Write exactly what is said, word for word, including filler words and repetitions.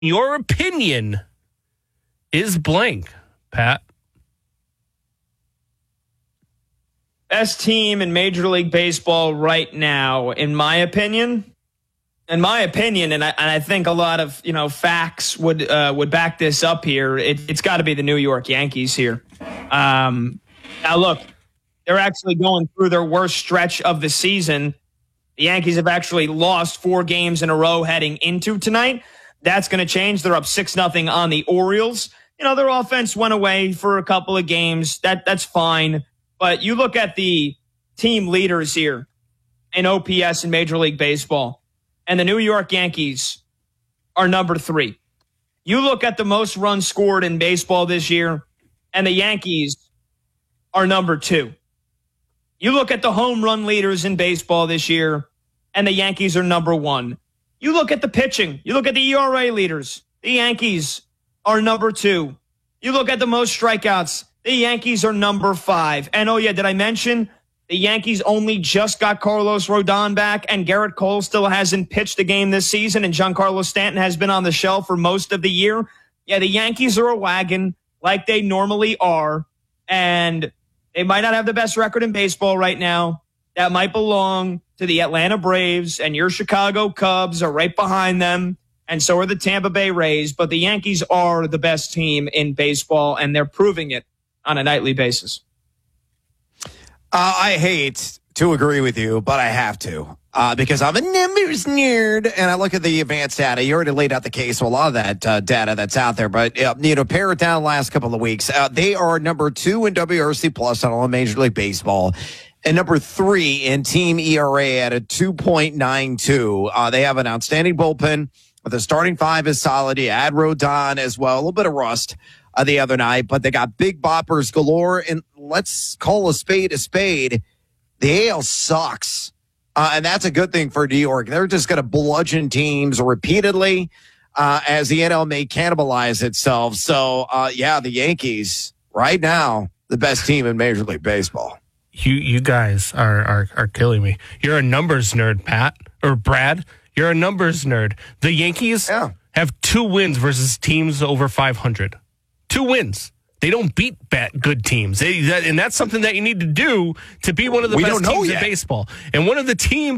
your opinion is blank, Pat. Best team in Major League Baseball right now, in my opinion, in my opinion, and I, and I think a lot of you know facts would uh, would back this up here. It, it's got to be the New York Yankees here. Um, now, look, they're actually going through their worst stretch of the season. The Yankees have actually lost four games in a row heading into tonight. That's going to change. They're up six nothing on the Orioles. You know, their offense went away for a couple of games. That that's fine. But you look at the team leaders here in O P S in Major League Baseball, and the New York Yankees are number three. You look at the most runs scored in baseball this year, and the Yankees are number two. You look at the home run leaders in baseball this year, and the Yankees are number one. You look at the pitching. You look at the E R A leaders. The Yankees are number two. You look at the most strikeouts. The Yankees are number five. And oh, yeah, did I mention the Yankees only just got Carlos Rodon back, and Garrett Cole still hasn't pitched a game this season, and Giancarlo Stanton has been on the shelf for most of the year? Yeah, the Yankees are a wagon like they normally are, and they might not have the best record in baseball right now. That might belong to the Atlanta Braves, and your Chicago Cubs are right behind them, and so are the Tampa Bay Rays. But the Yankees are the best team in baseball, and they're proving it on a nightly basis. Uh, I hate to agree with you, but I have to uh, because I'm a numbers nerd, and I look at the advanced data. You already laid out the case, so a lot of that uh, data that's out there, but uh, you know, pare it down the last couple of weeks. Uh, they are number two in W R C plus on all of Major League Baseball, and number three in team E R A at a two point nine two. Uh, they have an outstanding bullpen. The starting five is solid. You add Rodon as well, a little bit of rust uh, the other night, but they got big boppers galore. And let's call a spade a spade. The A L sucks, uh, and that's a good thing for New York. They're just going to bludgeon teams repeatedly uh, as the N L may cannibalize itself. So, uh, yeah, the Yankees right now, the best team in Major League Baseball. You you guys are, are, are killing me. You're a numbers nerd, Pat, or Brad. You're a numbers nerd. The Yankees yeah. have two wins versus teams over five hundred. Two wins. They don't beat bad, good teams. They, that, and that's something that you need to do to be one of the we best don't know teams yet. in baseball. And one of the teams